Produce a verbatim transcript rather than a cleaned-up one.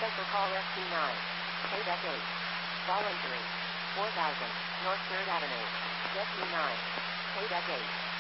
Special call S T nine. Quebec eight. Voluntary. four thousand. North third Avenue. S T nine. Quebec eight.